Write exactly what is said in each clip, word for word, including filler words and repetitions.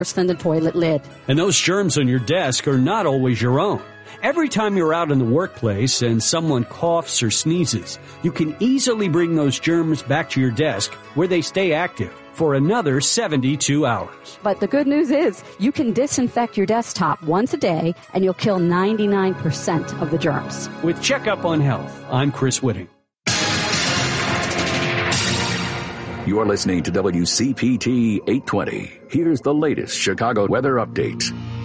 than the toilet lid. And those germs on your desk are not always your own. Every time you're out in the workplace and someone coughs or sneezes, you can easily bring those germs back to your desk where they stay active for another seventy-two hours. But the good news is you can disinfect your desktop once a day and you'll kill ninety-nine percent of the germs. With Checkup on Health, I'm Chris Whitting. You're listening to W C P T eight twenty. Here's the latest Chicago weather update.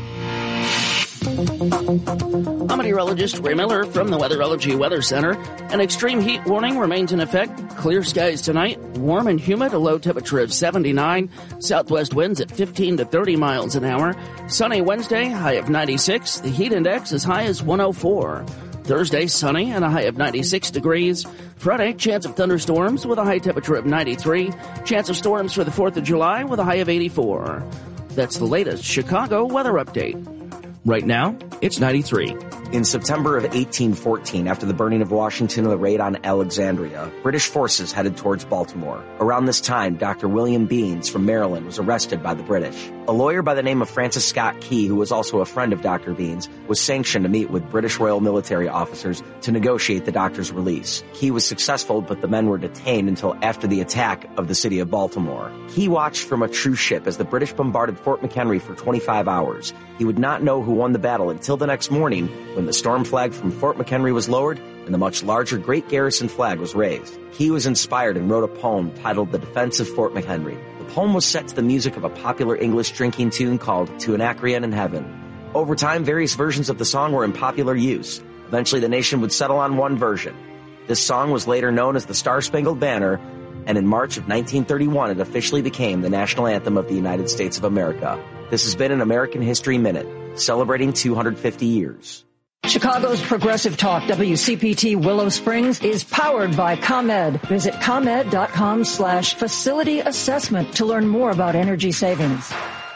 I'm meteorologist Ray Miller from the Weatherology Weather Center. An extreme heat warning remains in effect. Clear skies tonight, warm and humid, a low temperature of seventy-nine. Southwest winds at fifteen to thirty miles an hour. Sunny Wednesday, high of ninety-six. The heat index as high as one oh four. Thursday, sunny and a high of ninety-six degrees. Friday, chance of thunderstorms with a high temperature of ninety-three. Chance of storms for the fourth of July with a high of eighty-four. That's the latest Chicago weather update. Right now, it's ninety-three. In September of eighteen fourteen, after the burning of Washington and the raid on Alexandria, British forces headed towards Baltimore. Around this time, Doctor William Beans from Maryland was arrested by the British. A lawyer by the name of Francis Scott Key, who was also a friend of Doctor Beans, was sanctioned to meet with British Royal military officers to negotiate the doctor's release. Key was successful, but the men were detained until after the attack of the city of Baltimore. Key watched from a cruise ship as the British bombarded Fort McHenry for twenty-five hours. He would not know who won the battle until the next morning, when the storm flag from Fort McHenry was lowered and the much larger Great Garrison flag was raised. He was inspired and wrote a poem titled The Defense of Fort McHenry. The poem was set to the music of a popular English drinking tune called To Anacreon in Heaven. Over time, various versions of the song were in popular use. Eventually, the nation would settle on one version. This song was later known as the Star-Spangled Banner, and in March of nineteen thirty-one, it officially became the national anthem of the United States of America. This has been an American History Minute, celebrating two hundred fifty years. Chicago's Progressive Talk, W C P T Willow Springs, is powered by ComEd. Visit ComEd.com slash facility assessment to learn more about energy savings.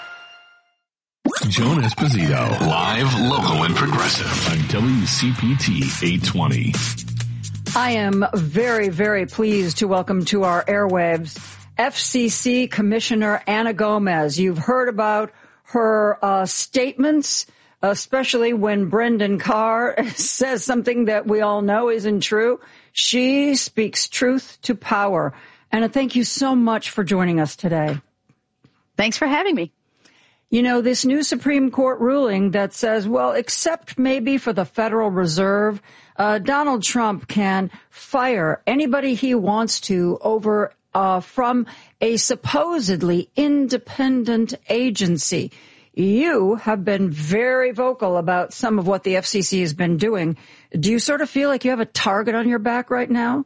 Joan Esposito, live, local, and progressive on W C P T eight twenty. I am very, very pleased to welcome to our airwaves F C C Commissioner Ana Gomez. You've heard about her uh, statements, especially when Brendan Carr says something that we all know isn't true. She speaks truth to power. Anna, thank you so much for joining us today. Thanks for having me. You know, this new Supreme Court ruling that says, well, except maybe for the Federal Reserve, uh, Donald Trump can fire anybody he wants to over uh, from a supposedly independent agency. You have been very vocal about some of what the F C C has been doing. Do you sort of feel like you have a target on your back right now?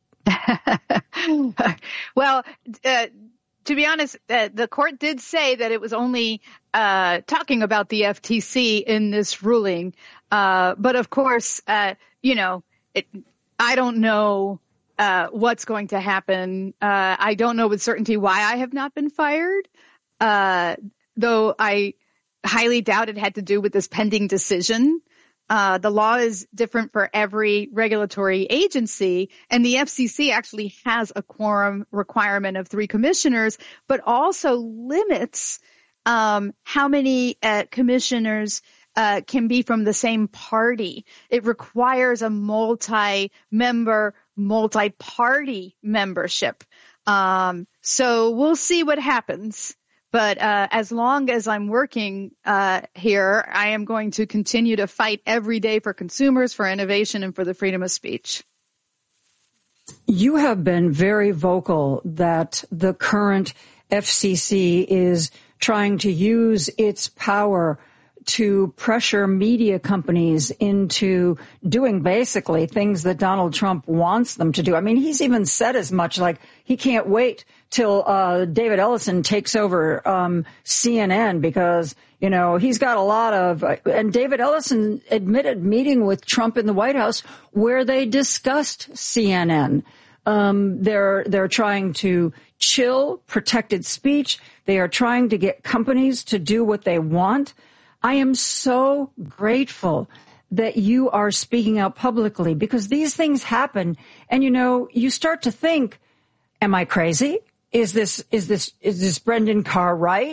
Well, uh, to be honest, uh, the court did say that it was only uh, talking about the F T C in this ruling. Uh, but of course, uh, you know, it, I don't know uh, what's going to happen. Uh, I don't know with certainty why I have not been fired. Uh, though I highly doubt it had to do with this pending decision. Uh, the law is different for every regulatory agency, and the F C C actually has a quorum requirement of three commissioners, but also limits um, how many uh, commissioners uh, can be from the same party. It requires a multi-member, multi-party membership. Um, so we'll see what happens. But uh, as long as I'm working uh, here, I am going to continue to fight every day for consumers, for innovation, and for the freedom of speech. You have been very vocal that the current F C C is trying to use its power to pressure media companies into doing basically things that Donald Trump wants them to do. I mean, he's even said as much, like he can't wait till uh David Ellison takes over um C N N because, you know, he's got a lot of uh, and David Ellison admitted meeting with Trump in the White House where they discussed C N N. Um they're they're trying to chill protected speech. They are trying to get companies to do what they want. I am so grateful that you are speaking out publicly because these things happen. And, you know, you start to think, am I crazy? Is this, is this, is this Brendan Carr right?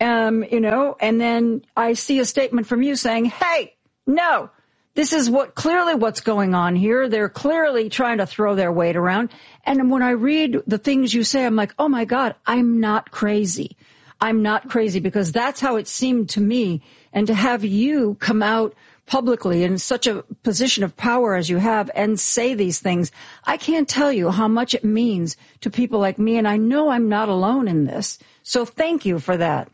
um, you know, and then I see a statement from you saying, hey, no, this is what clearly what's going on here. They're clearly trying to throw their weight around. And when I read the things you say, I'm like, oh, my God, I'm not crazy. I'm not crazy, because that's how it seemed to me. And to have you come out publicly in such a position of power as you have and say these things, I can't tell you how much it means to people like me. And I know I'm not alone in this. So thank you for that.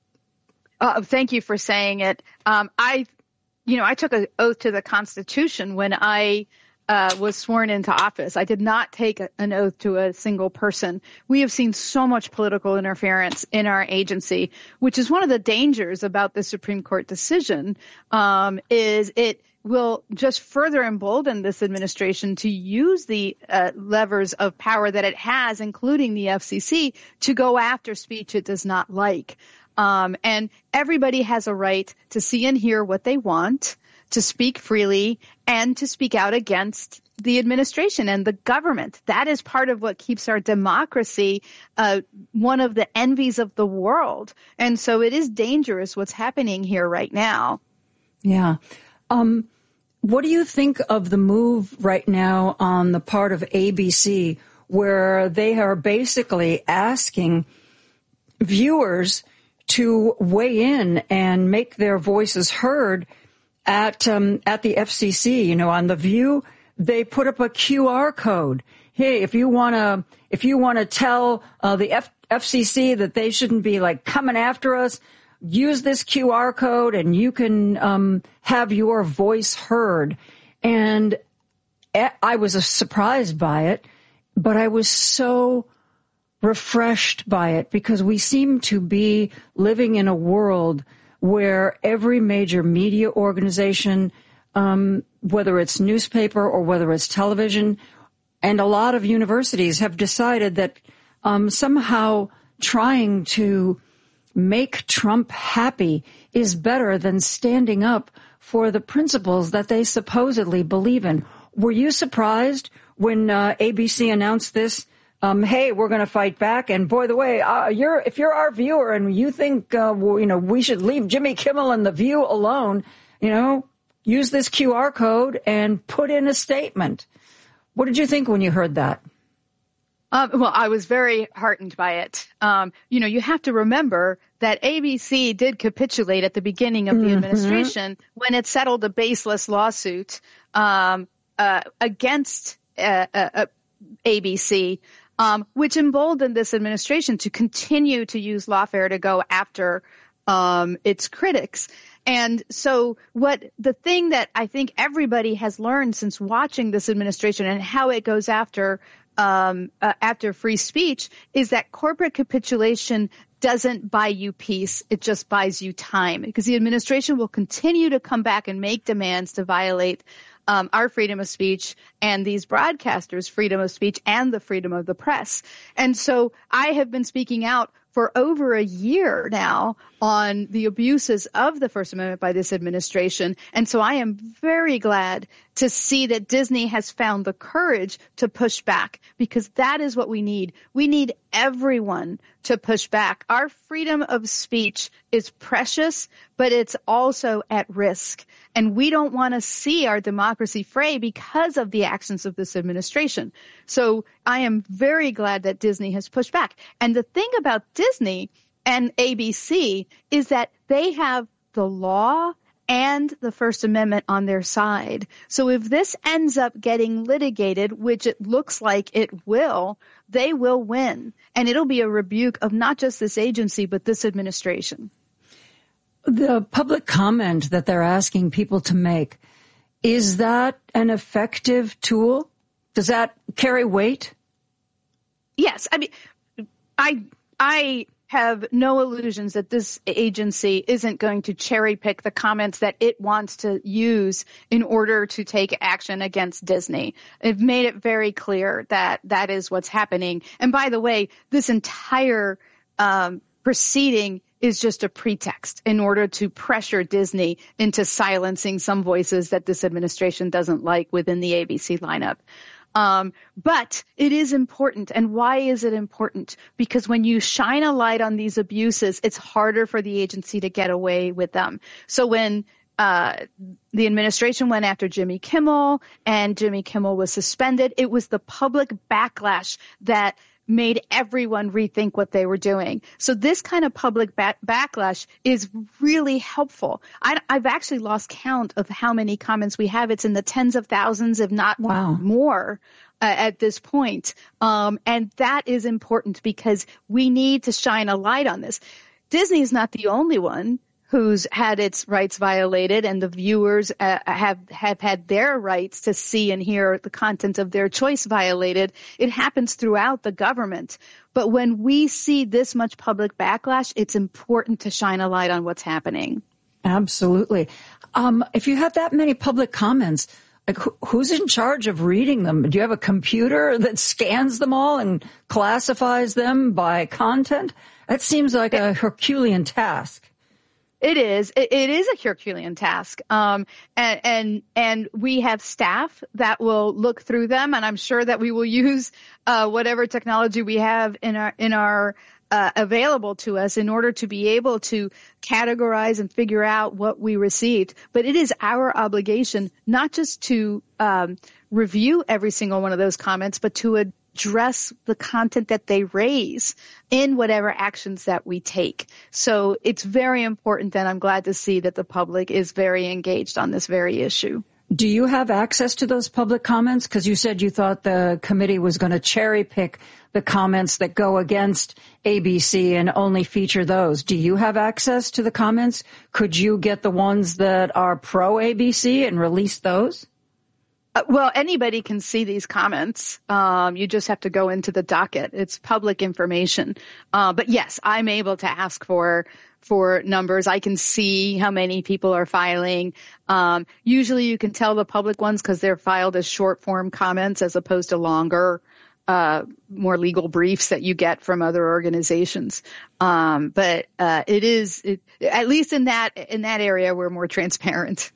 Uh, thank you for saying it. Um, I, you know, I took an oath to the Constitution when I uh, was sworn into office. I did not take a, an oath to a single person. We have seen so much political interference in our agency, which is one of the dangers about the Supreme Court decision, um, is it will just further embolden this administration to use the uh, levers of power that it has, including the F C C, to go after speech it does not like. Um, and everybody has a right to see and hear what they want, to speak freely, and to speak out against the administration and the government. That is part of what keeps our democracy uh, one of the envies of the world. And so it is dangerous what's happening here right now. Yeah. Um, what do you think of the move right now on the part of A B C, where they are basically asking viewers to weigh in and make their voices heard at um, at the F C C? You know, on The View, they put up a Q R code. Hey, if you want to if you want to tell uh, the F- FCC that they shouldn't be like coming after us, use this Q R code and you can um, have your voice heard. And I was surprised by it, but I was so refreshed by it, because we seem to be living in a world where every major media organization, um, whether it's newspaper or whether it's television, and a lot of universities have decided that um, somehow trying to make Trump happy is better than standing up for the principles that they supposedly believe in. Were you surprised when uh, A B C announced this? Um, hey, we're going to fight back. And boy, the way uh, you're, if you're our viewer and you think, uh, well, you know, we should leave Jimmy Kimmel and The View alone, you know, use this Q R code and put in a statement. What did you think when you heard that? Um, well, I was very heartened by it. Um, you know, you have to remember that A B C did capitulate at the beginning of the mm-hmm. administration when it settled a baseless lawsuit um, uh, against uh, uh, A B C. Um, which emboldened this administration to continue to use lawfare to go after um, its critics. And so what the thing that I think everybody has learned since watching this administration and how it goes after um, uh, after free speech is that corporate capitulation doesn't buy you peace. It just buys you time, because the administration will continue to come back and make demands to violate Um, our freedom of speech and these broadcasters' freedom of speech and the freedom of the press. And so I have been speaking out for over a year now on the abuses of the First Amendment by this administration. And so I am very glad to see that Disney has found the courage to push back, because that is what we need. We need everyone to push back. Our freedom of speech is precious, but it's also at risk. And we don't want to see our democracy fray because of the actions of this administration. So I am very glad that Disney has pushed back. And the thing about Disney and A B C is that they have the law and the First Amendment on their side. So if this ends up getting litigated, which it looks like it will, they will win. And it'll be a rebuke of not just this agency, but this administration. The public comment that they're asking people to make, is that an effective tool? Does that carry weight? Yes. I mean, I, I have no illusions that this agency isn't going to cherry pick the comments that it wants to use in order to take action against Disney. They've made it very clear that that is what's happening. And by the way, this entire um, proceeding is just a pretext in order to pressure Disney into silencing some voices that this administration doesn't like within the A B C lineup. Um, but it is important. And why is it important? Because when you shine a light on these abuses, it's harder for the agency to get away with them. So when uh, the administration went after Jimmy Kimmel and Jimmy Kimmel was suspended, it was the public backlash that made everyone rethink what they were doing. So this kind of public back- backlash is really helpful. I, I've actually lost count of how many comments we have. It's in the tens of thousands, if not wow. more uh, at this point. Um, and that is important because we need to shine a light on this. Disney is not the only one who's had its rights violated, and the viewers uh, have have had their rights to see and hear the content of their choice violated. It happens throughout the government. But when we see this much public backlash, it's important to shine a light on what's happening. Absolutely. Um, if you have that many public comments, like who, who's in charge of reading them? Do you have a computer that scans them all and classifies them by content? That seems like a Herculean task. It is. It, it is a Herculean task. Um, and, and, and we have staff that will look through them, and I'm sure that we will use, uh, whatever technology we have in our, in our, uh, available to us in order to be able to categorize and figure out what we received. But it is our obligation not just to, um, review every single one of those comments, but to address the content that they raise in whatever actions that we take. So it's very important, and I'm glad to see that the public is very engaged on this very issue. Do you have access to those public comments? Because you said you thought the committee was going to cherry pick the comments that go against A B C and only feature those. Do you have access to the comments? Could you get the ones that are pro-A B C and release those? Uh, well, anybody can see these comments. Um, you just have to go into the docket. It's public information. Uh, but yes, I'm able to ask for for numbers. I can see how many people are filing. Um, usually you can tell the public ones because they're filed as short form comments as opposed to longer, uh, more legal briefs that you get from other organizations. Um, but uh, it is, it, at least in that in that area, we're more transparent.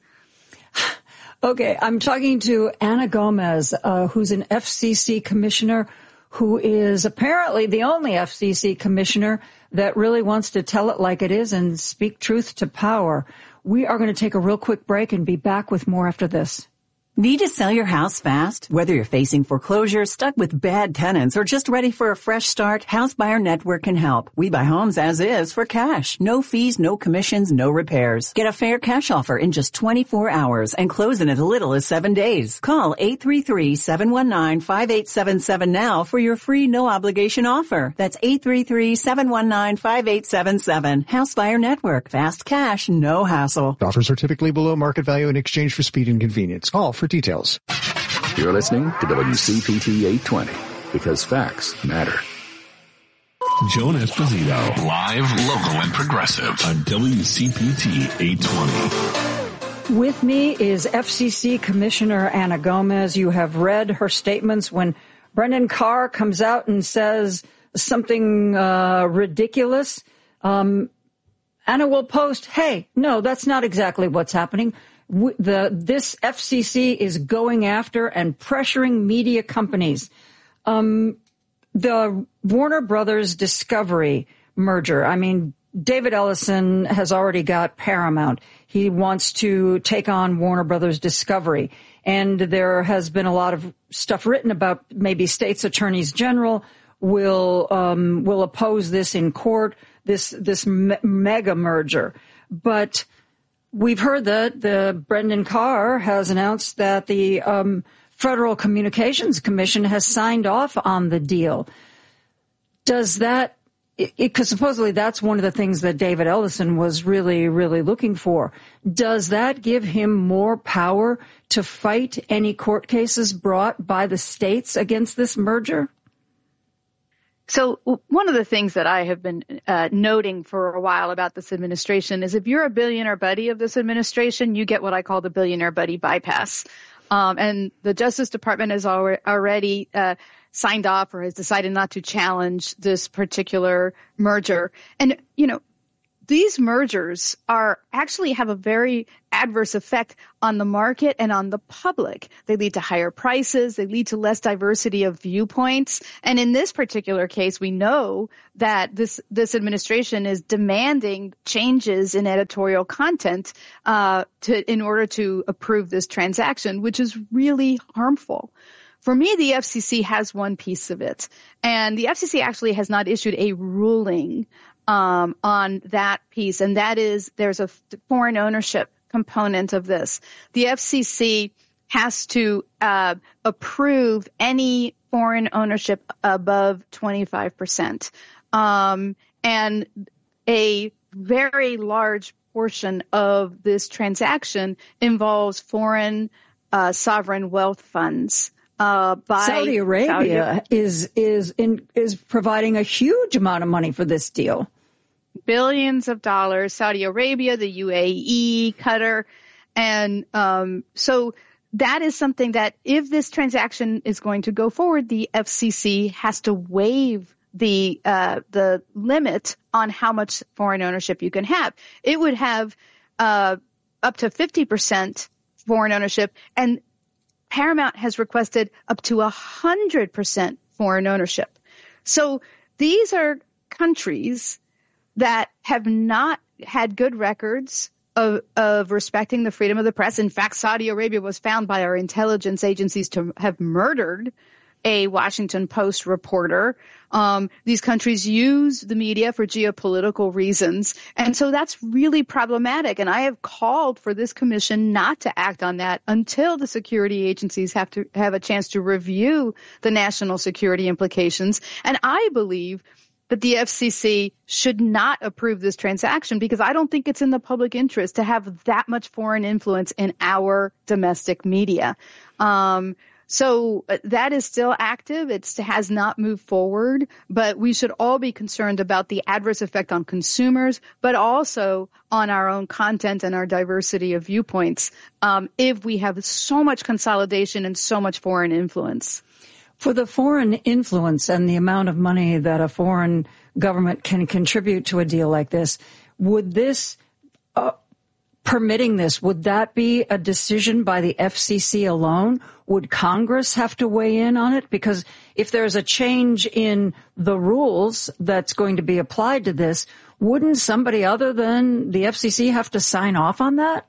Okay, I'm talking to Ana Gomez, uh, who's an F C C commissioner, who is apparently the only F C C commissioner that really wants to tell it like it is and speak truth to power. We are going to take a real quick break and be back with more after this. Need to sell your house fast? Whether you're facing foreclosure, stuck with bad tenants, or just ready for a fresh start, House Buyer Network can help. We buy homes as is for cash. No fees, no commissions, no repairs. Get a fair cash offer in just twenty-four hours and close in as little as seven days. Call eight three three, seven one nine, five eight seven seven now for your free no-obligation offer. That's eight three three, seven one nine, five eight seven seven. House Buyer Network. Fast cash, no hassle. Offers are typically below market value in exchange for speed and convenience. Call for details. You're listening to W C P T eight twenty because facts matter. Joan Esposito, live, local, and progressive on W C P T eight twenty. With me is F C C Commissioner Ana Gomez. You have read her statements when Brendan Carr comes out and says something uh, ridiculous. Um, Ana will post, hey, no, that's not exactly what's happening. The this F C C is going after and pressuring media companies. Um, the Warner Brothers Discovery merger. I mean, David Ellison has already got Paramount. He wants to take on Warner Brothers Discovery. And there has been a lot of stuff written about maybe states attorneys general will um, will oppose this in court, this this me- mega merger. But we've heard that the Brendan Carr has announced that the um, Federal Communications Commission has signed off on the deal. Does that, because supposedly that's one of the things that David Ellison was really, really looking for. Does that give him more power to fight any court cases brought by the states against this merger? So one of the things that I have been uh, noting for a while about this administration is if you're a billionaire buddy of this administration, you get what I call the billionaire buddy bypass. Um, and the Justice Department has already uh, signed off or has decided not to challenge this particular merger. And, you know, these mergers are actually have a very adverse effect on the market and on the public. They lead to higher prices. They lead to less diversity of viewpoints. And in this particular case, we know that this this administration is demanding changes in editorial content uh, to in order to approve this transaction, which is really harmful. For me, the F C C has one piece of it, and the F C C actually has not issued a ruling um, on that piece, and that is there's a foreign ownership component of this. The F C C has to uh, approve any foreign ownership above twenty-five percent, um, and a very large portion of this transaction involves foreign uh, sovereign wealth funds. Uh, by Saudi Arabia Saudi, is is in, is providing a huge amount of money for this deal. Billions of dollars. Saudi Arabia, the U A E, Qatar, and um, so that is something that if this transaction is going to go forward, the F C C has to waive the uh, the limit on how much foreign ownership you can have. It would have uh, up to fifty percent foreign ownership, and Paramount has requested up to one hundred percent foreign ownership. So these are countries that have not had good records of, of respecting the freedom of the press. In fact, Saudi Arabia was found by our intelligence agencies to have murdered a Washington Post reporter. Um, these countries use the media for geopolitical reasons. And so that's really problematic. And I have called for this commission not to act on that until the security agencies have to have a chance to review the national security implications. And I believe that the F C C should not approve this transaction because I don't think it's in the public interest to have that much foreign influence in our domestic media. Um, So that is still active. It has not moved forward, but we should all be concerned about the adverse effect on consumers, but also on our own content and our diversity of viewpoints um, if we have so much consolidation and so much foreign influence. For the foreign influence and the amount of money that a foreign government can contribute to a deal like this, would this uh, permitting this, would that be a decision by the F C C alone? Would Congress have to weigh in on it? Because if there's a change in the rules that's going to be applied to this, wouldn't somebody other than the F C C have to sign off on that?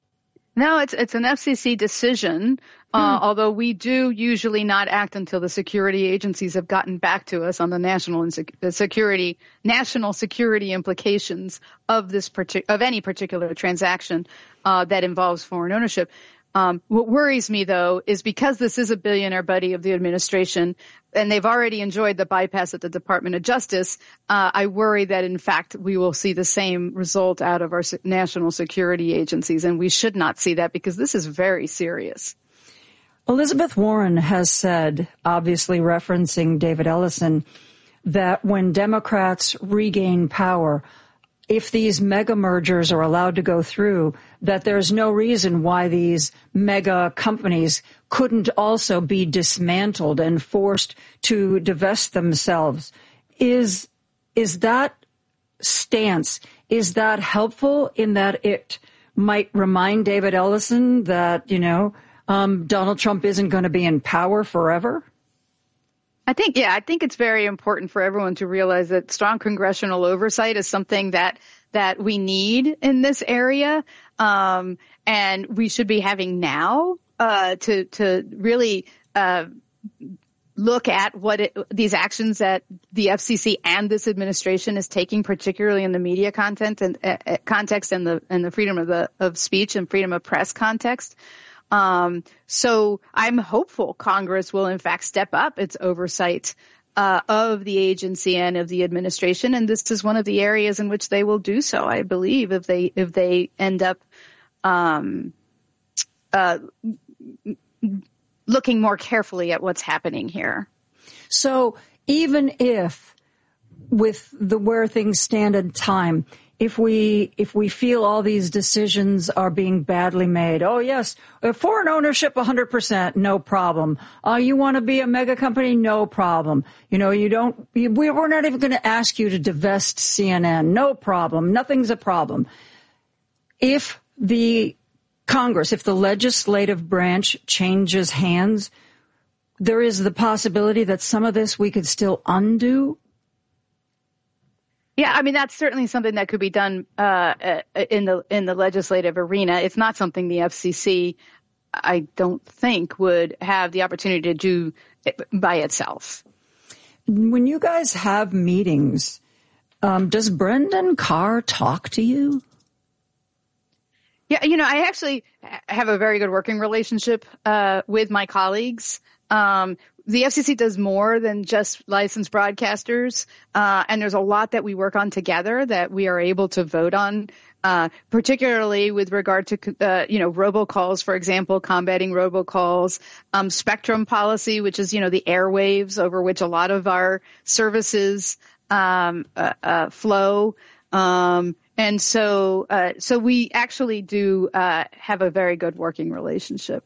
No, it's it's an F C C decision, uh, hmm. although we do usually not act until the security agencies have gotten back to us on the national and sec- the security national security implications of this partic- of any particular transaction uh, that involves foreign ownership. Um, what worries me, though, is because this is a billionaire buddy of the administration, and they've already enjoyed the bypass at the Department of Justice, uh, I worry that, in fact, we will see the same result out of our national security agencies, and we should not see that because this is very serious. Elizabeth Warren has said, obviously referencing David Ellison, that when Democrats regain power, if these mega mergers are allowed to go through, that there's no reason why these mega companies couldn't also be dismantled and forced to divest themselves. Is, is that stance, is that helpful in that it might remind David Ellison that, you know, um, Donald Trump isn't going to be in power forever? I think, yeah, I think it's very important for everyone to realize that strong congressional oversight is something that that we need in this area, um, and we should be having now uh, to to really uh, look at what it, these actions that the F C C and this administration is taking, particularly in the media content and uh, context and the and the freedom of the of speech and freedom of press context. Um, so I'm hopeful Congress will in fact step up its oversight uh, of the agency and of the administration, and this is one of the areas in which they will do so, I believe, if they if they end up um, uh, looking more carefully at what's happening here. So even if, with the where things stand in time, if we if we feel all these decisions are being badly made, oh yes, foreign ownership one hundred percent, no problem. Uh, you want to be a mega company, no problem. You know, you don't. You, we're not even going to ask you to divest C N N, no problem. Nothing's a problem. If the Congress, if the legislative branch changes hands, there is the possibility that some of this we could still undo. Yeah, I mean, that's certainly something that could be done uh, in the in the legislative arena. It's not something the F C C, I don't think, would have the opportunity to do by itself. When you guys have meetings, um, does Brendan Carr talk to you? Yeah, you know, I actually have a very good working relationship uh, with my colleagues. Um, the F C C does more than just licensed broadcasters, uh, and there's a lot that we work on together that we are able to vote on, uh, particularly with regard to, uh, you know, robocalls, for example, combating robocalls, um, spectrum policy, which is, you know, the airwaves over which a lot of our services um, uh, uh, flow. Um, and so, uh, so we actually do uh, have a very good working relationship.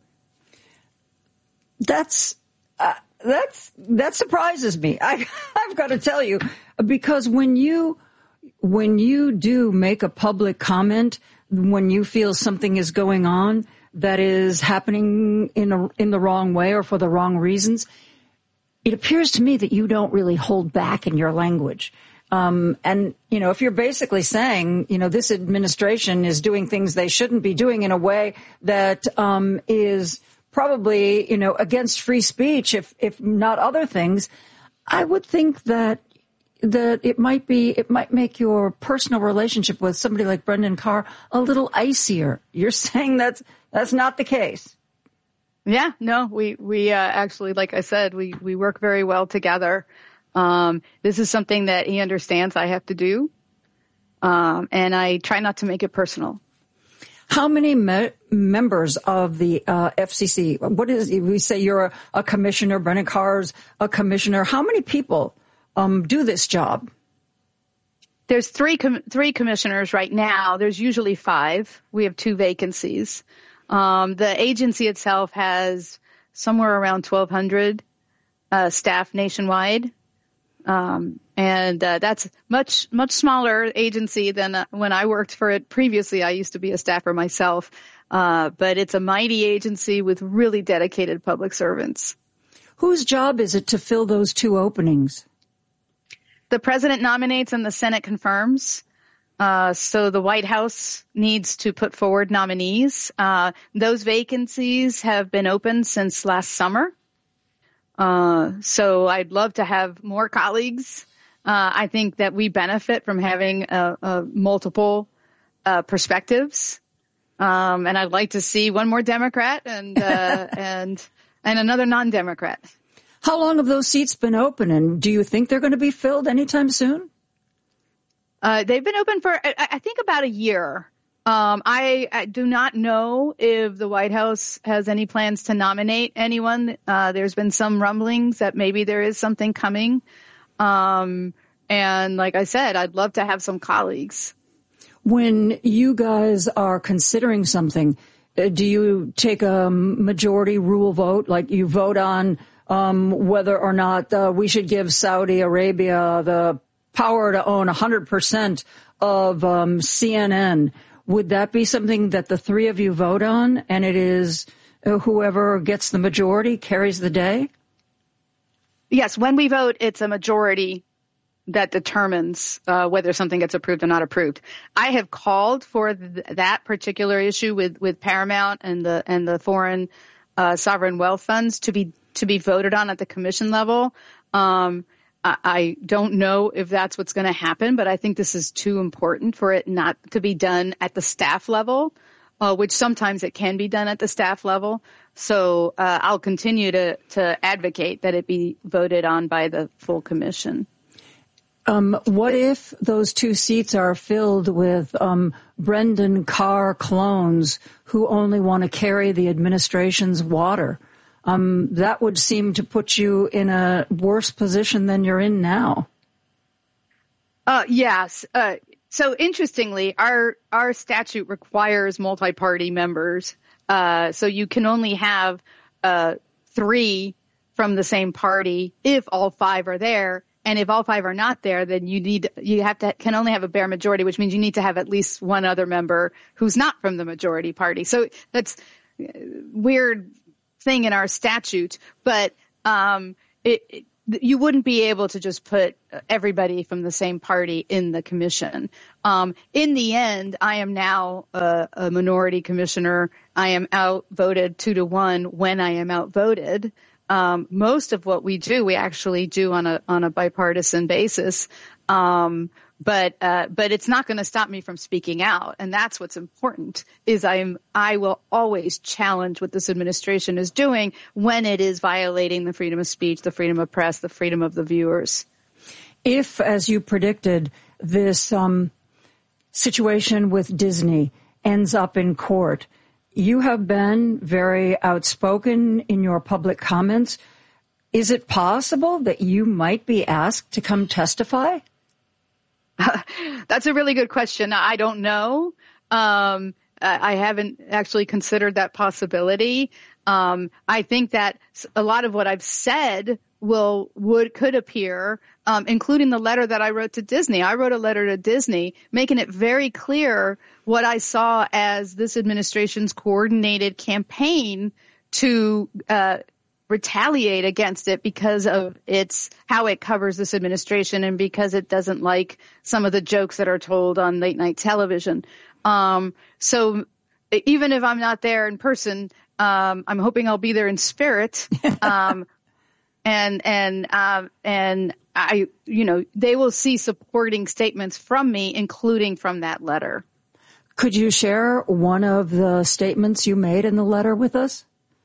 That's uh, that's that surprises me. I, I've got to tell you, because when you when you do make a public comment, when you feel something is going on that is happening in a, in the wrong way or for the wrong reasons, it appears to me that you don't really hold back in your language. Um, and, you know, if you're basically saying, you know, this administration is doing things they shouldn't be doing in a way that um, is probably, you know, against free speech, if if not other things, I would think that that it might be it might make your personal relationship with somebody like Brendan Carr a little icier. You're saying that's that's not the case. Yeah, no, we we uh, actually, like I said, we we work very well together. Um, this is something that he understands I have to do, um, and I try not to make it personal. How many me- members of the uh, F C C? What is we say you're a, a commissioner? Brendan Carr's a commissioner. How many people um, do this job? There's three com- three commissioners right now. There's usually five. We have two vacancies. Um, the agency itself has somewhere around twelve hundred uh, staff nationwide. Um, and, uh, that's much, much smaller agency than uh, when I worked for it previously. I used to be a staffer myself. Uh, but it's a mighty agency with really dedicated public servants. Whose job is it to fill those two openings? The president nominates and the Senate confirms. Uh, so the White House needs to put forward nominees. Uh, those vacancies have been open since last summer. Uh, so I'd love to have more colleagues. Uh, I think that we benefit from having uh, uh, multiple uh, perspectives. Um, and I'd like to see one more Democrat and uh, and and another non-Democrat. How long have those seats been open, and do you think they're going to be filled anytime soon? Uh, they've been open for, I, I think, about a year. Um, I, I do not know if the White House has any plans to nominate anyone. Uh, there's been some rumblings that maybe there is something coming. Um, and like I said, I'd love to have some colleagues. When you guys are considering something, do you take a majority rule vote? Like you vote on um, whether or not uh, we should give Saudi Arabia the power to own one hundred percent of um, C N N? Would that be something that the three of you vote on, and it is uh, whoever gets the majority carries the day? Yes, when we vote, it's a majority that determines uh, whether something gets approved or not approved. I have called for th- that particular issue with, with Paramount and the and the foreign uh, sovereign wealth funds to be to be voted on at the commission level. Um, I don't know if that's what's going to happen, but I think this is too important for it not to be done at the staff level, uh, which sometimes it can be done at the staff level. So uh, I'll continue to, to advocate that it be voted on by the full commission. Um, what if those two seats are filled with um, Brendan Carr clones who only want to carry the administration's water? Um, that would seem to put you in a worse position than you're in now. Uh, yes. Uh, so interestingly, our our statute requires multi-party members. Uh, so you can only have uh, three from the same party if all five are there. And if all five are not there, then you need you have to can only have a bare majority, which means you need to have at least one other member who's not from the majority party. So that's a weird thing in our statute, but um, it, it, you wouldn't be able to just put everybody from the same party in the commission. Um, in the end, I am now a, a minority commissioner. I am outvoted two to one when I am outvoted. Um, most of what we do, we actually do on a on a bipartisan basis, um, but uh, but it's not going to stop me from speaking out, and that's what's important. Is I'm I will always challenge what this administration is doing when it is violating the freedom of speech, the freedom of press, the freedom of the viewers. If, as you predicted, this um, situation with Disney ends up in court, you have been very outspoken in your public comments. Is it possible that you might be asked to come testify? That's a really good question. I don't know. Um, I haven't actually considered that possibility. Um, I think that a lot of what I've said will would could appear, um, including the letter that I wrote to Disney. I wrote a letter to Disney making it very clear what I saw as this administration's coordinated campaign to uh, retaliate against it because of its how it covers this administration and because it doesn't like some of the jokes that are told on late night television. Um, so even if I'm not there in person, um, I'm hoping I'll be there in spirit. Um, And, and, um, and I, you know, they will see supporting statements from me, including from that letter. Could you share one of the statements you made in the letter with us?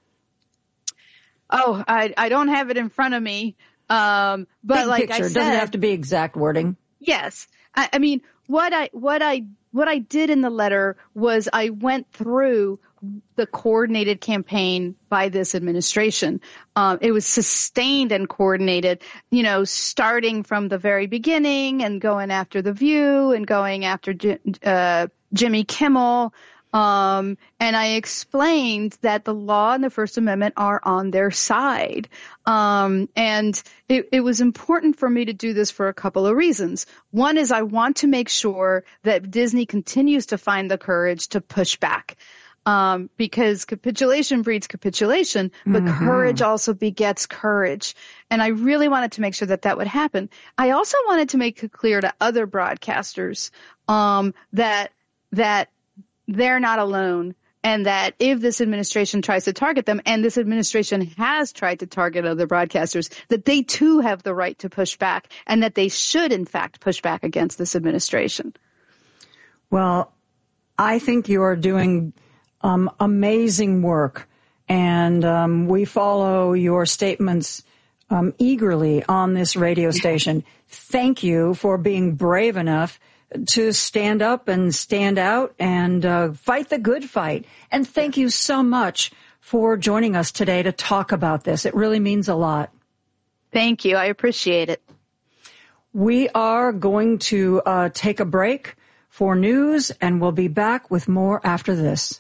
Oh, I, I don't have it in front of me. Um, but Big like picture. I said, doesn't have to be exact wording. Yes. I, I mean, what I, what I, what I did in the letter was I went through the coordinated campaign by this administration. Um, it was sustained and coordinated, you know, starting from the very beginning and going after The View and going after uh, Jimmy Kimmel. Um, and I explained that the law and the First Amendment are on their side. Um, and it, it was important for me to do this for a couple of reasons. One is I want to make sure that Disney continues to find the courage to push back. Um, because capitulation breeds capitulation, but mm-hmm. courage also begets courage. And I really wanted to make sure that that would happen. I also wanted to make it clear to other broadcasters, um, that, that they're not alone and that if this administration tries to target them, and this administration has tried to target other broadcasters, that they too have the right to push back and that they should in fact push back against this administration. Well, I think you're doing Um, amazing work, and um, we follow your statements um, eagerly on this radio station. Thank you for being brave enough to stand up and stand out and uh, fight the good fight. And thank you so much for joining us today to talk about this. It really means a lot. Thank you. I appreciate it. We are going to uh, take a break for news, and we'll be back with more after this.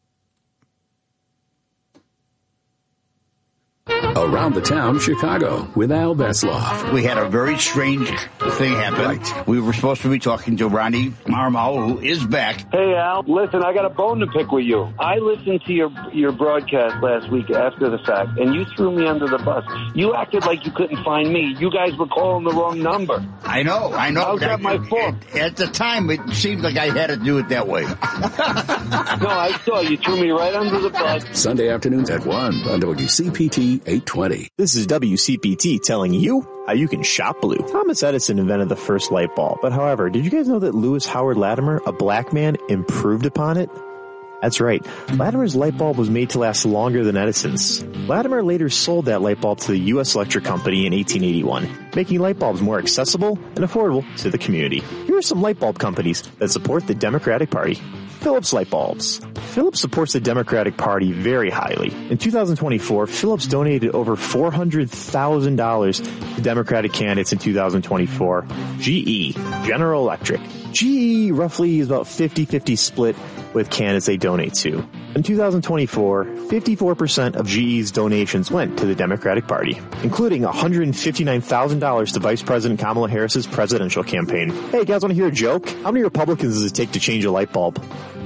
Around the Town, Chicago, with Al Besloff. We had a very strange thing happen. Right. We were supposed to be talking to Ronnie Marmol, who is back. Hey, Al, listen, I got a bone to pick with you. I listened to your your broadcast last week after the fact, and you threw me under the bus. You acted like you couldn't find me. You guys were calling the wrong number. I know, I know. How's that my fault? At, at the time, it seemed like I had to do it that way. No, I saw you threw me right under the bus. Sunday afternoons at one on W C P T eight twenty. This is W C P T telling you how you can shop blue. Thomas Edison invented the first light bulb, but however, did you guys know that Lewis Howard Latimer, a black man, improved upon it? That's right. Latimer's light bulb was made to last longer than Edison's. Latimer later sold that light bulb to the U S Electric Company in eighteen eighty-one, making light bulbs more accessible and affordable to the community. Here are some light bulb companies that support the Democratic Party. Philips Light Bulbs. Philips supports the Democratic Party very highly. In two thousand twenty-four, Philips donated over four hundred thousand dollars to Democratic candidates in two thousand twenty-four. G E, General Electric. G E roughly is about fifty-fifty split with candidates they donate to. In two thousand twenty-four, fifty-four percent of G E's donations went to the Democratic Party, including one hundred fifty-nine thousand dollars to Vice President Kamala Harris's presidential campaign. Hey, guys, want to hear a joke? How many Republicans does it take to change a light bulb?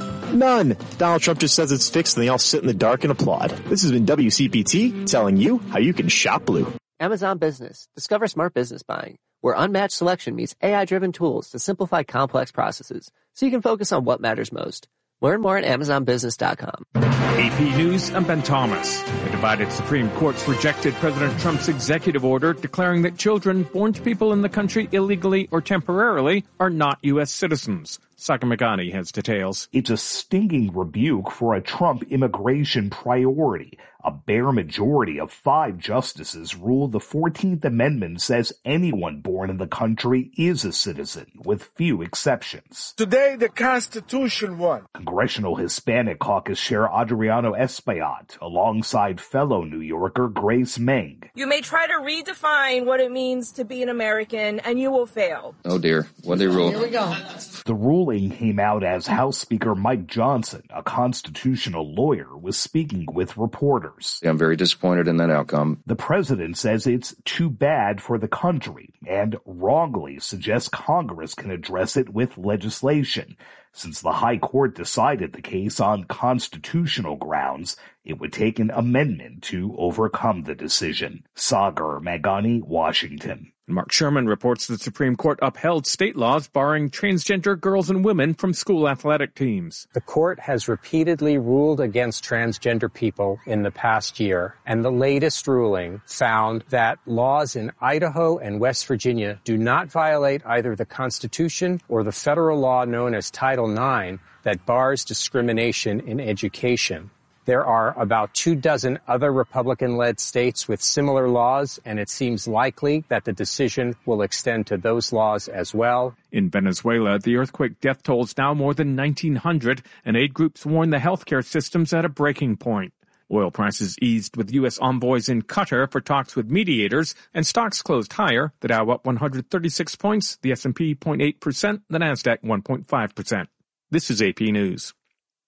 None. Donald Trump just says it's fixed and they all sit in the dark and applaud. This has been W C P T telling you how you can shop blue. Amazon Business. Discover smart business buying, where unmatched selection meets A I-driven tools to simplify complex processes so you can focus on what matters most. Learn more at amazon business dot com. A P News, I'm Ben Thomas. The divided Supreme Court's rejected President Trump's executive order declaring that children born to people in the country illegally or temporarily are not U S citizens. Saka Magani has details. It's a stinging rebuke for a Trump immigration priority. A bare majority of five justices ruled the fourteenth Amendment says anyone born in the country is a citizen, with few exceptions. Today, the Constitution won. Congressional Hispanic Caucus Chair Adriano Espaillat, alongside fellow New Yorker Grace Meng. You may try to redefine what it means to be an American, and you will fail. Oh dear, what they rule? Here we go. The ruling came out as House Speaker Mike Johnson, a constitutional lawyer, was speaking with reporters. I'm very disappointed in that outcome. The president says it's too bad for the country and wrongly suggests Congress can address it with legislation. Since the High Court decided the case on constitutional grounds, it would take an amendment to overcome the decision. Sagar Magani, Washington. Mark Sherman reports the Supreme Court upheld state laws barring transgender girls and women from school athletic teams. The court has repeatedly ruled against transgender people in the past year, and the latest ruling found that laws in Idaho and West Virginia do not violate either the Constitution or the federal law known as Title nine that bars discrimination in education. There are about two dozen other Republican-led states with similar laws, and it seems likely that the decision will extend to those laws as well. In Venezuela, the earthquake death toll is now more than nineteen hundred, and aid groups warn the healthcare system's at a breaking point. Oil prices eased with U S envoys in Qatar for talks with mediators, and stocks closed higher. The Dow up one hundred thirty-six points, the S and P zero point eight percent, the Nasdaq one point five percent. This is A P News.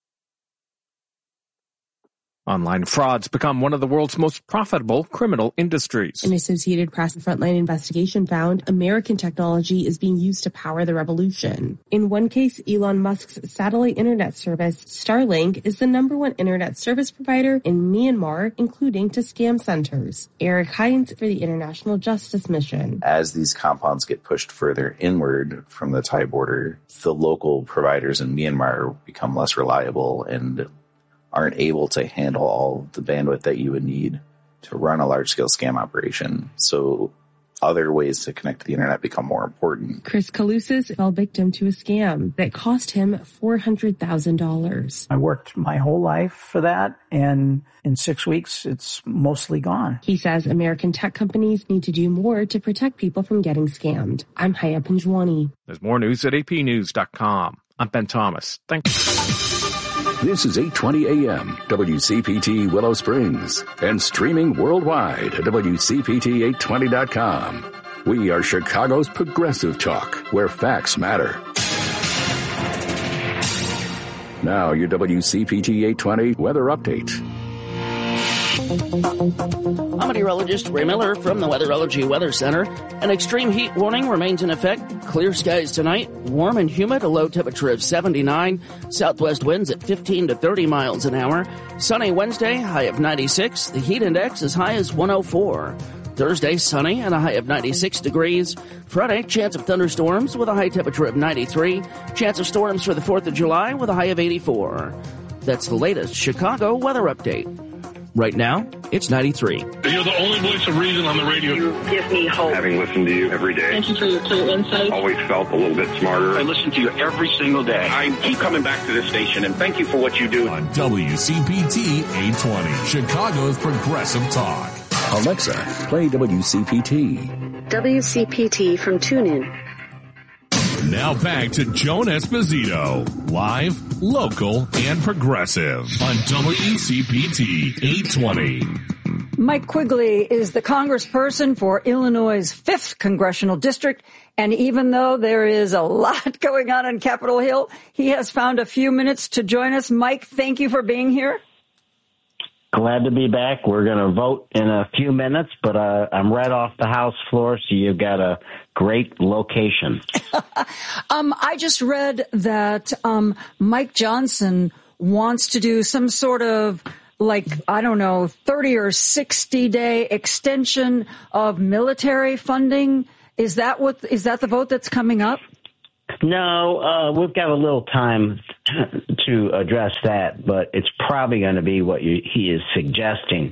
Online frauds become one of the world's most profitable criminal industries. An Associated Press Frontline investigation found American technology is being used to power the revolution. In one case, Elon Musk's satellite internet service, Starlink, is the number one internet service provider in Myanmar, including to scam centers. Eric Hines for the International Justice Mission. As these compounds get pushed further inward from the Thai border, the local providers in Myanmar become less reliable and aren't able to handle all the bandwidth that you would need to run a large-scale scam operation. So other ways to connect to the internet become more important. Chris Kalousis fell victim to a scam that cost him four hundred thousand dollars. I worked my whole life for that, and in six weeks, it's mostly gone. He says American tech companies need to do more to protect people from getting scammed. I'm Haya Panjwani. There's more news at A P news dot com. I'm Ben Thomas. Thank you. This is eight twenty A M, W C P T Willow Springs, and streaming worldwide at W C P T eight twenty dot com. We are Chicago's progressive talk, where facts matter. Now your W C P T eight twenty weather update. I'm meteorologist Ray Miller from the Weatherology Weather Center. An extreme heat warning remains in effect. Clear skies tonight, warm and humid, a low temperature of seventy-nine, southwest winds at fifteen to thirty miles an hour. Sunny Wednesday, high of ninety-six, the heat index as high as one oh four. Thursday, sunny and a high of ninety-six degrees. Friday, chance of thunderstorms with a high temperature of ninety-three. Chance of storms for the fourth of July with a high of eighty-four. That's the latest Chicago weather update. Right now, it's ninety-three. You're the only voice of reason on the radio. You give me hope. Having listened to you every day. Thank you for your clear insight. Always felt a little bit smarter. I listen to you every single day. I keep coming back to this station, and thank you for what you do. On W C P T eight twenty, Chicago's Progressive Talk. Alexa, play W C P T. W C P T from TuneIn. Now back to Joan Esposito, live, local, and progressive on W C P T eight twenty. Mike Quigley is the congressperson for Illinois' fifth congressional district, and even though there is a lot going on on Capitol Hill, he has found a few minutes to join us. Mike, thank you for being here. Glad to be back. We're going to vote in a few minutes, but uh, I'm right off the House floor, so you've got a great location. um, I just read that um, Mike Johnson wants to do some sort of, like, I don't know, thirty or sixty day extension of military funding. Is that what, is that the vote that's coming up? No, uh, we've got a little time to address that, but it's probably going to be what you, he is suggesting.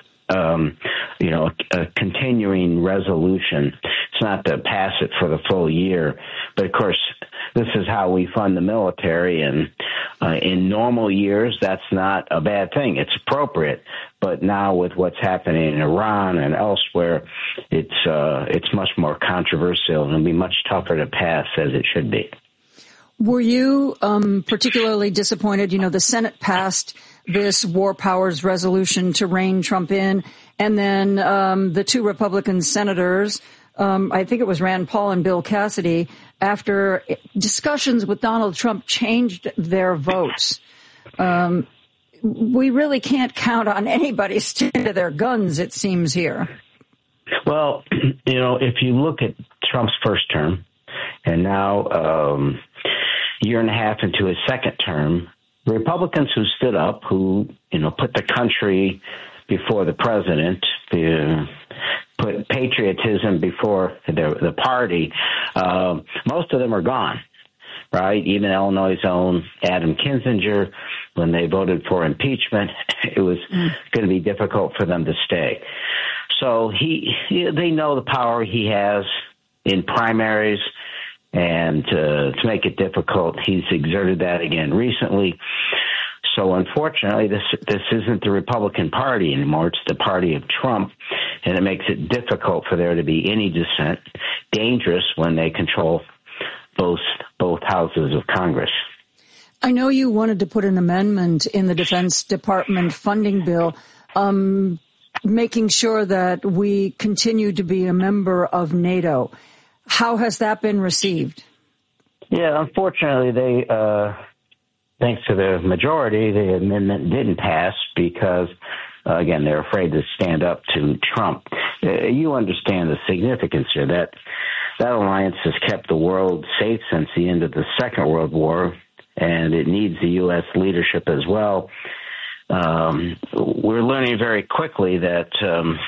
Um, you know, a, a continuing resolution. It's not to pass it for the full year, but of course, this is how we fund the military, and uh, in normal years, that's not a bad thing. It's appropriate, but now with what's happening in Iran and elsewhere, it's uh, it's much more controversial and it'll be much tougher to pass as it should be. Were you um, particularly disappointed? You know, the Senate passed this war powers resolution to rein Trump in, and then um, the two Republican senators, um, I think it was Rand Paul and Bill Cassidy, after discussions with Donald Trump, changed their votes. Um, we really can't count on anybody sticking to their guns, it seems here. Well, you know, if you look at Trump's first term, and now um, year and a half into his second term, the Republicans who stood up, who, you know, put the country before the president, the, put patriotism before the, the party, uh, most of them are gone, right? Even Illinois' own Adam Kinzinger, when they voted for impeachment, it was mm. going to be difficult for them to stay. So he, he they know the power he has in primaries, and uh, to make it difficult, he's exerted that again recently. So unfortunately, this this isn't the Republican Party anymore. It's the party of Trump, and it makes it difficult for there to be any dissent. Dangerous when they control both both houses of Congress. I know you wanted to put an amendment in the Defense Department funding bill, um, making sure that we continue to be a member of NATO. How has that been received? Yeah, unfortunately, they, uh, thanks to the majority, the amendment didn't pass because, uh, again, they're afraid to stand up to Trump. Uh, you understand the significance here. That that alliance has kept the world safe since the end of the Second World War, and it needs the U S leadership as well. Um, we're learning very quickly that um,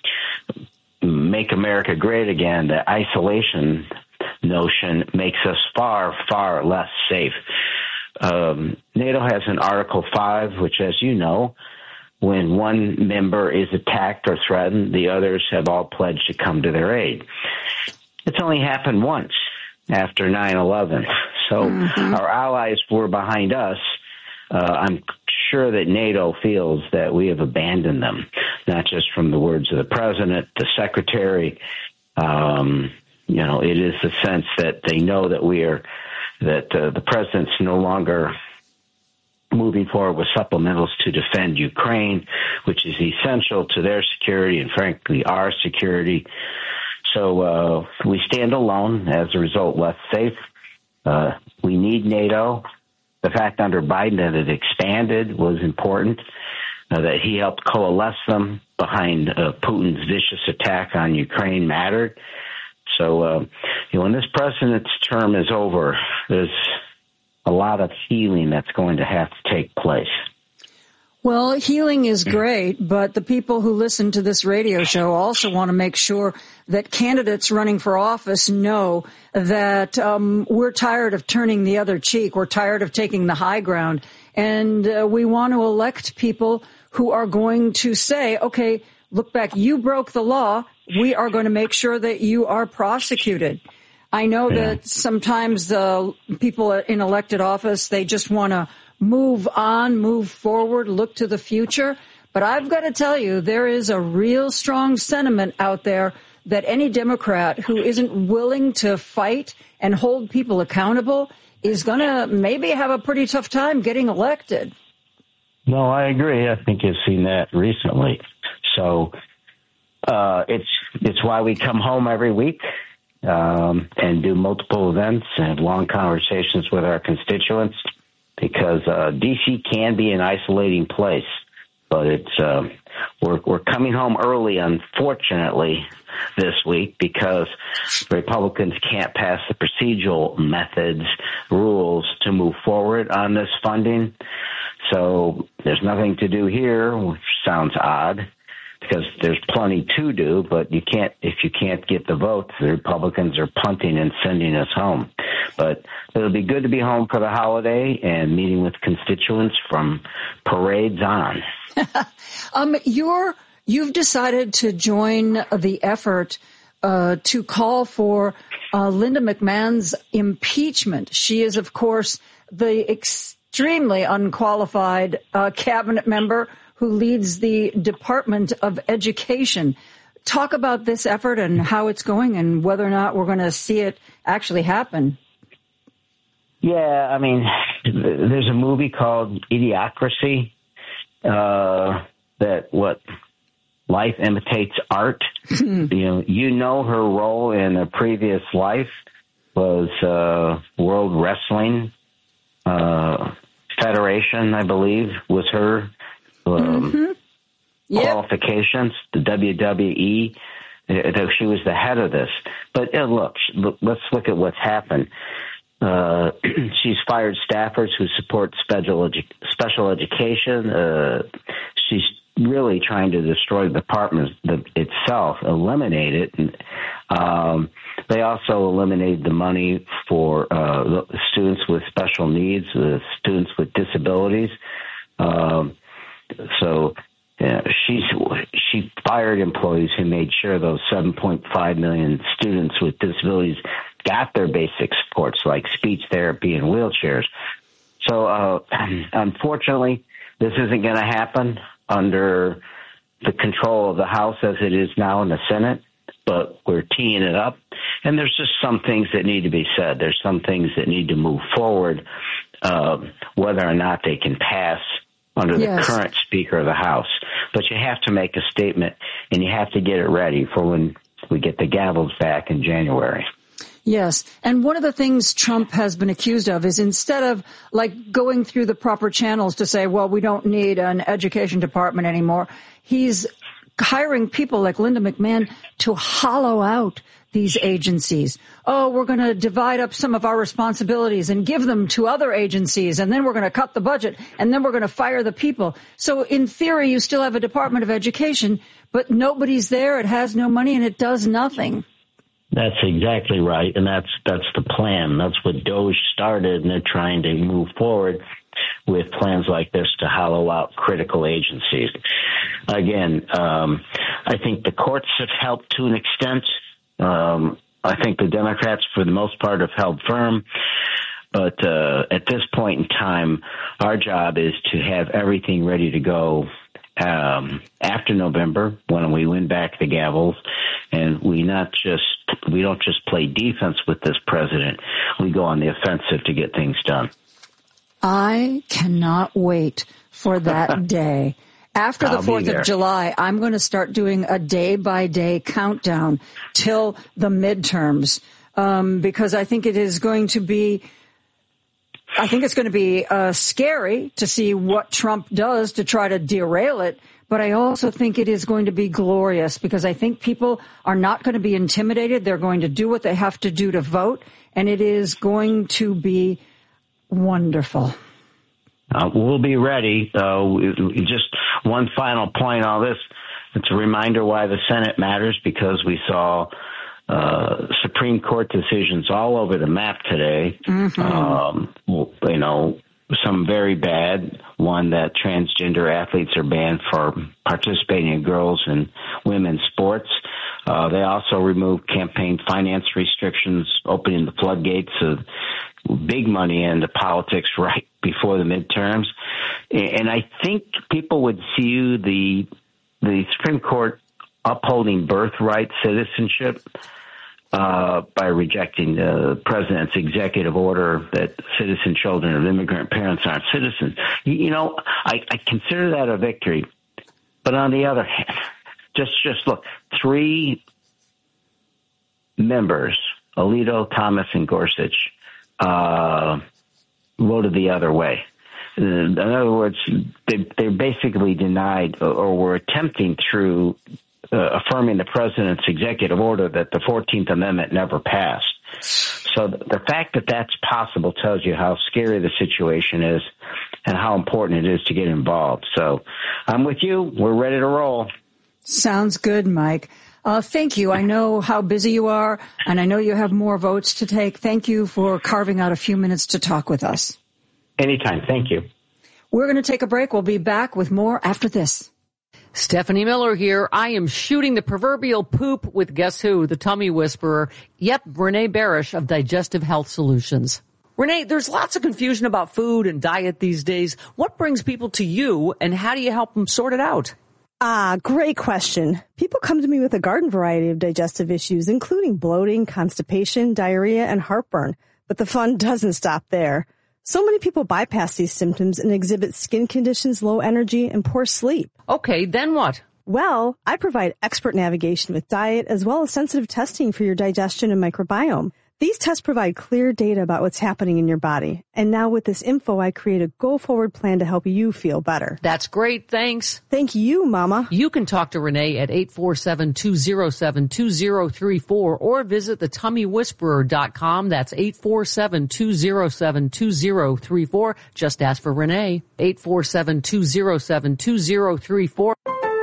Make America Great Again, the isolation notion makes us far, far less safe. Um, NATO has an Article five, which, as you know, when one member is attacked or threatened, the others have all pledged to come to their aid. It's only happened once after nine eleven. So mm-hmm. our allies were behind us. Uh, I'm sure that NATO feels that we have abandoned them, not just from the words of the president, the secretary. Um, you know, it is the sense that they know that we are, that uh, the president's no longer moving forward with supplementals to defend Ukraine, which is essential to their security and, frankly, our security. So uh, we stand alone, as a result, less safe. Uh, we need NATO. The fact under Biden that it expanded was important, uh, that he helped coalesce them behind uh, Putin's vicious attack on Ukraine mattered. So, uh, you know, when this president's term is over, there's a lot of healing that's going to have to take place. Well, healing is great, but the people who listen to this radio show also want to make sure that candidates running for office know that um, we're tired of turning the other cheek. We're tired of taking the high ground. And uh, we want to elect people who are going to say, okay, look back, you broke the law. We are going to make sure that you are prosecuted. I know yeah. that sometimes the people in elected office, they just want to move on, move forward, look to the future. But I've got to tell you, there is a real strong sentiment out there that any Democrat who isn't willing to fight and hold people accountable is going to maybe have a pretty tough time getting elected. No, I agree. I think you've seen that recently. So uh, it's it's why we come home every week um, and do multiple events and have long conversations with our constituents, because uh, D C can be an isolating place. But it's uh, we're we're coming home early, unfortunately, this week, because Republicans can't pass the procedural methods rules to move forward on this funding. So there's nothing to do here, which sounds odd, because there's plenty to do. But you can't if you can't get the votes, the Republicans are punting and sending us home. But it'll be good to be home for the holiday and meeting with constituents from parades on. um, you're, you've decided to join the effort uh, to call for uh, Linda McMahon's impeachment. She is, of course, the extremely unqualified uh, cabinet member who leads the Department of Education. Talk about this effort and how it's going and whether or not we're going to see it actually happen. Yeah, I mean, there's a movie called Idiocracy. Uh, that what life imitates art. you know, you know her role in a previous life was uh, World Wrestling uh, Federation, I believe, was her um, mm-hmm. yep. qualifications. The W W E. Uh, she was the head of this. But uh, look, look, let's look at what's happened. Uh, she's fired staffers who support special edu- special education. Uh, she's really trying to destroy the department itself, eliminate it. And, um, they also eliminated the money for uh, students with special needs, uh, students with disabilities. Um, so uh, she's she fired employees who made sure those seven point five million students with disabilities got their basic supports like speech therapy and wheelchairs. So, uh, unfortunately, this isn't going to happen under the control of the House as it is now in the Senate, but we're teeing it up. And there's just some things that need to be said. There's some things that need to move forward, uh, whether or not they can pass under the yes. current Speaker of the House. But you have to make a statement, and you have to get it ready for when we get the gavels back in January. Yes. And one of the things Trump has been accused of is instead of like going through the proper channels to say, well, we don't need an education department anymore, he's hiring people like Linda McMahon to hollow out these agencies. Oh, we're going to divide up some of our responsibilities and give them to other agencies, and then we're going to cut the budget, and then we're going to fire the people. So in theory, you still have a Department of Education, but nobody's there, it has no money, and it does nothing. That's exactly right, and that's that's the plan. That's what DOGE started, and they're trying to move forward with plans like this to hollow out critical agencies. Again, um, I think the courts have helped to an extent. Um, I think the Democrats, for the most part, have held firm. But uh, at this point in time, our job is to have everything ready to go um, after November when we win back the gavels, and we not just we don't just play defense with this president. We go on the offensive to get things done. I cannot wait for that day. After the fourth of July, I'm going to start doing a day-by-day countdown till the midterms, um, because I think it is going to be, I think it's going to be uh, scary to see what Trump does to try to derail it, but I also think it is going to be glorious because I think people are not going to be intimidated. They're going to do what they have to do to vote, and it is going to be wonderful. Uh, we'll be ready. Uh, just one final point on this. It's a reminder why the Senate matters, because we saw uh, Supreme Court decisions all over the map today. Mm-hmm. Um, you know, some very bad. One that transgender athletes are banned for participating in girls and women's sports. Uh, they also removed campaign finance restrictions, opening the floodgates of big money into politics right before the midterms. And I think people would see the the Supreme Court upholding birthright citizenship uh, by rejecting the president's executive order that citizen children of immigrant parents aren't citizens. You know, I, I consider that a victory. But on the other hand, just, just look, three members, Alito, Thomas, and Gorsuch, uh, voted the other way. In other words, they, they're basically denied or were attempting through uh, affirming the president's executive order that the fourteenth Amendment never passed. So the fact that that's possible tells you how scary the situation is and how important it is to get involved. So I'm with you. We're ready to roll. Sounds good, Mike. Uh, thank you. I know how busy you are, and I know you have more votes to take. Thank you for carving out a few minutes to talk with us. Anytime. Thank you. We're going to take a break. We'll be back with more after this. Stephanie Miller here. I am shooting the proverbial poop with guess who? The tummy whisperer. Yep, Renee Barish of Digestive Health Solutions. Renee, there's lots of confusion about food and diet these days. What brings people to you, and how do you help them sort it out? Ah, great question. People come to me with a garden variety of digestive issues, including bloating, constipation, diarrhea, and heartburn. But the fun doesn't stop there. So many people bypass these symptoms and exhibit skin conditions, low energy, and poor sleep. Okay, then what? Well, I provide expert navigation with diet as well as sensitive testing for your digestion and microbiome. These tests provide clear data about what's happening in your body. And now with this info, I create a go-forward plan to help you feel better. That's great. Thanks. Thank you, Mama. You can talk to Renee at eight four seven, two oh seven, two oh three four or visit the tummy whisperer dot com. That's eight four seven, two oh seven, two oh three four. Just ask for Renee. eight four seven, two oh seven, two oh three four.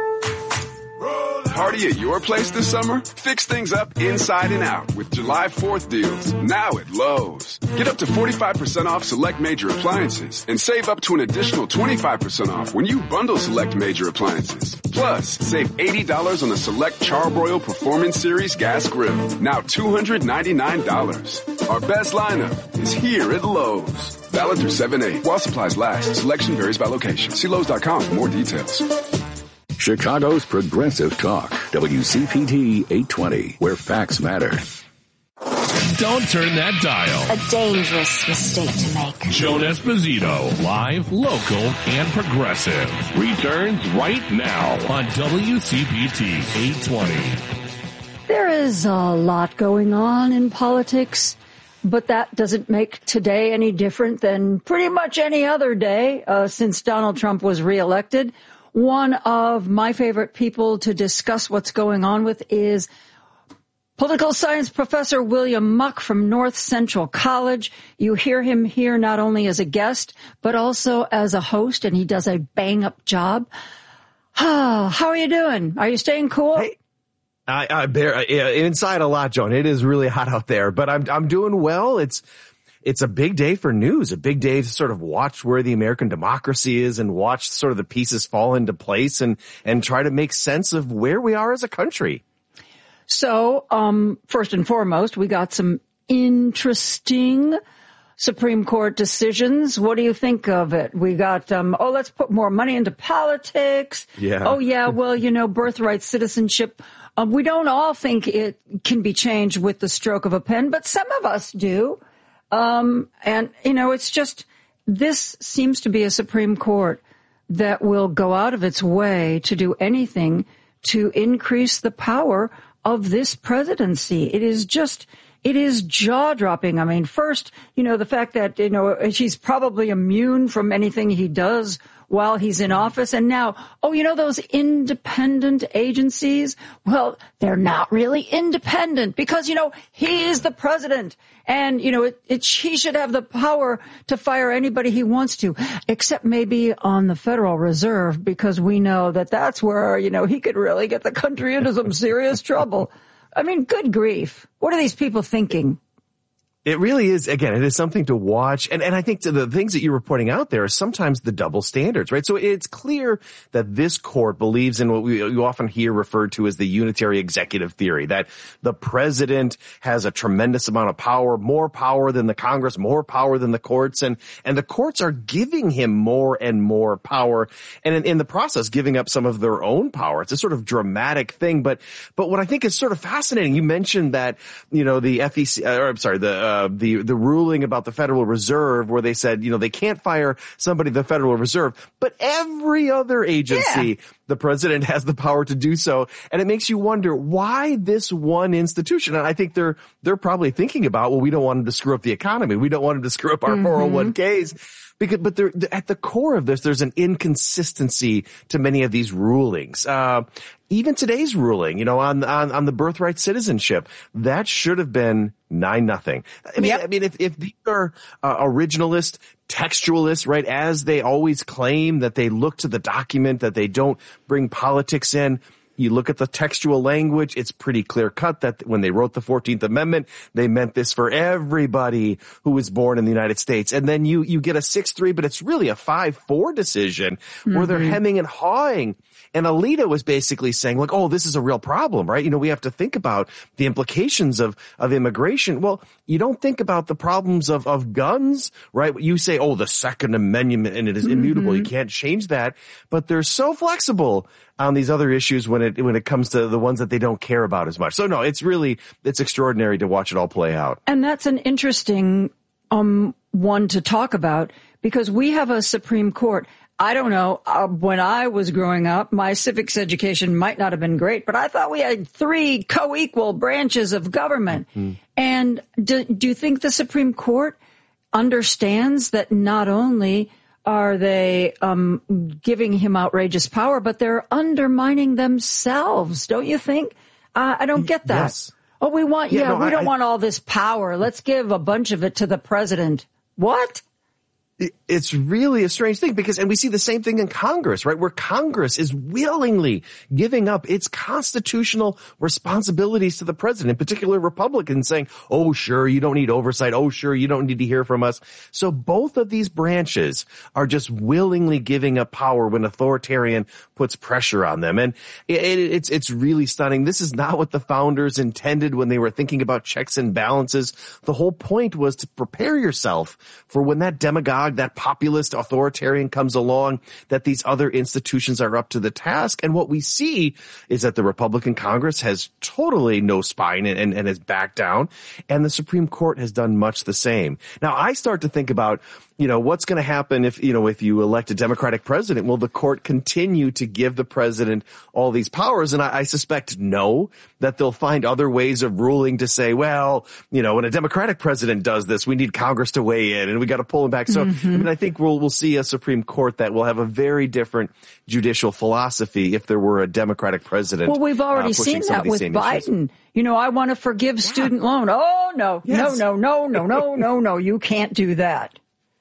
Party at your place this summer? Fix things up inside and out with July fourth deals, now at Lowe's. Get up to forty-five percent off select major appliances and save up to an additional twenty-five percent off when you bundle select major appliances. Plus, save eighty dollars on the select Charbroil Performance Series gas grill, now two hundred ninety-nine dollars. Our best lineup is here at Lowe's. Valid through seven eight. While supplies last, selection varies by location. See Lowe's dot com for more details. Chicago's Progressive Talk, W C P T eight twenty, where facts matter. Don't turn that dial. A dangerous mistake to make. Joan Esposito, live, local, and progressive, returns right now on W C P T eight twenty. There is a lot going on in politics, but that doesn't make today any different than pretty much any other day uh, since Donald Trump was reelected. One of my favorite people to discuss what's going on with is political science professor William Muck from North Central College. You hear him here not only as a guest, but also as a host, and he does a bang-up job. How are you doing? Are you staying cool? Hey, I, I bear yeah, inside a lot, Joan. It is really hot out there, but I'm I'm doing well. It's It's a big day for news, a big day to sort of watch where the American democracy is and watch sort of the pieces fall into place and, and try to make sense of where we are as a country. So, um, first and foremost, we got some interesting Supreme Court decisions. What do you think of it? We got, um, oh, let's put more money into politics. Yeah. Oh, yeah, well, you know, birthright citizenship. Um, we don't all think it can be changed with the stroke of a pen, but some of us do. Um, and, you know, it's just, this seems to be a Supreme Court that will go out of its way to do anything to increase the power of this presidency. It is just, it is jaw-dropping. I mean, first, you know, the fact that, you know, she's probably immune from anything he does while he's in office. And now, oh, you know, those independent agencies, well, they're not really independent because, you know, he is the president. And, you know, it, it, he should have the power to fire anybody he wants to, except maybe on the Federal Reserve, because we know that that's where, you know, he could really get the country into some serious trouble. I mean, good grief. What are these people thinking? It really is, again, it is something to watch. And, and I think the things that you were pointing out there are sometimes the double standards, right? So it's clear that this court believes in what we you often hear referred to as the unitary executive theory, that the president has a tremendous amount of power, more power than the Congress, more power than the courts. And, and the courts are giving him more and more power. And in, in the process, giving up some of their own power. It's a sort of dramatic thing. But, but what I think is sort of fascinating, you mentioned that, you know, the F E C, or I'm sorry, the, uh, uh, the the ruling about the Federal Reserve, where they said, you know, they can't fire somebody at the Federal Reserve, but every other agency, yeah. the president has the power to do so. And it makes you wonder why this one institution. And I think they're they're probably thinking about, well, we don't want him to screw up the economy. We don't want him to screw up our mm-hmm. four oh one k's. Because, but there, at the core of this, there's an inconsistency to many of these rulings. Uh, even today's ruling, you know, on, on, on the birthright citizenship, that should have been nine nothing. I mean, yep. I mean, if, if these are uh, originalist, textualists, right, as they always claim that they look to the document, that they don't bring politics in, you look at the textual language, it's pretty clear cut that when they wrote the fourteenth Amendment, they meant this for everybody who was born in the United States. And then you, you get a six three, but it's really a five four decision mm-hmm. where they're hemming and hawing. And Alito was basically saying, like, oh, this is a real problem, right? You know, we have to think about the implications of, of immigration. Well, you don't think about the problems of, of guns, right? You say, oh, the Second Amendment, and it is mm-hmm. immutable. You can't change that. But they're so flexible on these other issues when it, when it comes to the ones that they don't care about as much. So no, it's really, it's extraordinary to watch it all play out. And that's an interesting, um, one to talk about, because we have a Supreme Court. I don't know, uh, when I was growing up, my civics education might not have been great, but I thought we had three co-equal branches of government. Mm-hmm. And do, do you think the Supreme Court understands that not only are they um, giving him outrageous power, but they're undermining themselves, don't you think? Uh, I don't get that. Yes. Oh, we want, yeah, yeah no, we I, don't I, want all this power. Let's give a bunch of it to the president. What? It's really a strange thing because, and we see the same thing in Congress, right? Where Congress is willingly giving up its constitutional responsibilities to the president, in particular Republicans saying, oh, sure, you don't need oversight. Oh, sure, you don't need to hear from us. So both of these branches are just willingly giving up power when authoritarian puts pressure on them. And it, it, it's, it's really stunning. This is not what the founders intended when they were thinking about checks and balances. The whole point was to prepare yourself for when that demagogue, that populist authoritarian comes along, that these other institutions are up to the task. And what we see is that the Republican Congress has totally no spine and, and, and has backed down. And the Supreme Court has done much the same. Now, I start to think about, you know, what's going to happen if, you know, if you elect a Democratic president? Will the court continue to give the president all these powers? And I, I suspect no, that they'll find other ways of ruling to say, well, you know, when a Democratic president does this, we need Congress to weigh in and we got to pull him back. So, mm-hmm. I mean, I think we'll, we'll see a Supreme Court that will have a very different judicial philosophy if there were a Democratic president. Well, we've already uh, seen that with Biden. Issues. You know, I want to forgive yeah. student loan. Oh, no, yes. no, no, no, no, no, no, no, you can't do that.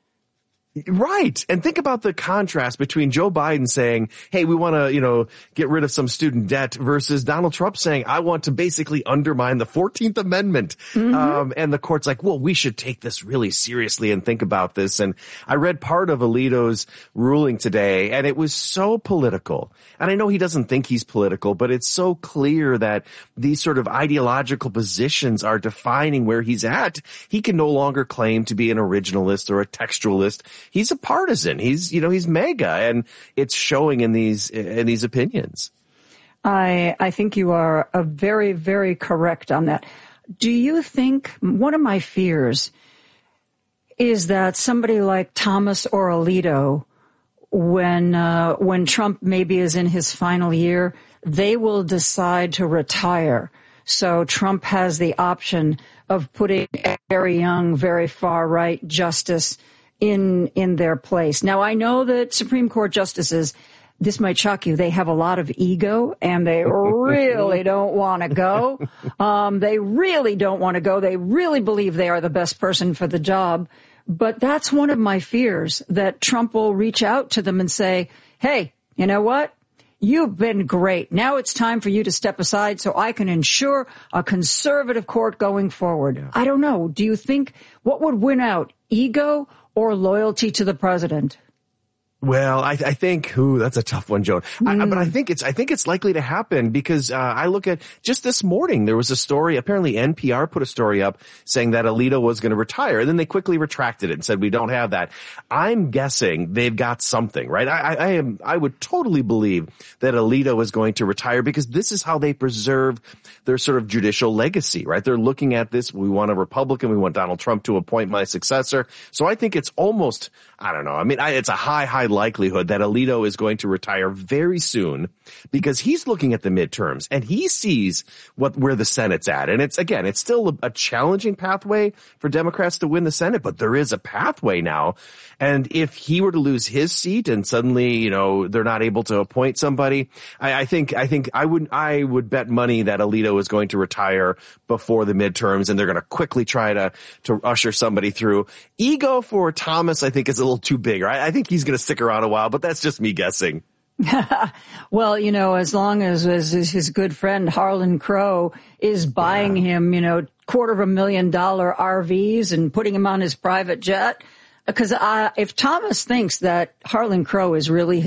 Right. And think about the contrast between Joe Biden saying, hey, we want to, you know, get rid of some student debt versus Donald Trump saying, I want to basically undermine the fourteenth Amendment. Mm-hmm. Um, and the court's like, well, we should take this really seriously and think about this. And I read part of Alito's ruling today, and it was so political. And I know he doesn't think he's political, but it's so clear that these sort of ideological positions are defining where he's at. He can no longer claim to be an originalist or a textualist. He's a partisan. He's, you know, he's mega, and it's showing in these, in these opinions. I, I think you are a very, very correct on that. Do you think one of my fears is that somebody like Thomas or Alito, when, uh, when Trump maybe is in his final year, they will decide to retire. So Trump has the option of putting a very young, very far right justice in in their place. Now, I know that Supreme Court justices, this might shock you, they have a lot of ego and they really don't want to go. Um, they really don't want to go. They really believe they are the best person for the job. But that's one of my fears, that Trump will reach out to them and say, hey, you know what? You've been great. Now it's time for you to step aside so I can ensure a conservative court going forward. Yeah. I don't know. Do you think what would win out, ego or loyalty to the president? Well, I, I think, ooh, that's a tough one, Joan. Mm. I, but I think it's, I think it's likely to happen because, uh, I look at just this morning, there was a story, apparently N P R put a story up saying that Alito was going to retire. And then they quickly retracted it and said, we don't have that. I'm guessing they've got something, right? I, I, I am, I would totally believe that Alito is going to retire because this is how they preserve their sort of judicial legacy, right? They're looking at this. We want a Republican. We want Donald Trump to appoint my successor. So I think it's almost, I don't know. I mean, I, it's a high, high likelihood that Alito is going to retire very soon because he's looking at the midterms and he sees what where the Senate's at. And it's, again, it's still a, a challenging pathway for Democrats to win the Senate, but there is a pathway now. And if he were to lose his seat and suddenly, you know, they're not able to appoint somebody, I, I think, I think I would, I would bet money that Alito is going to retire before the midterms and they're going to quickly try to, to usher somebody through. Ego for Thomas, I think, is a little too big, right? I think he's going to stick around a while, but that's just me guessing. Well, you know, as long as, as his good friend Harlan Crow is buying yeah. him, you know, quarter of a million dollar R Vs and putting him on his private jet, because uh, if Thomas thinks that Harlan Crow is really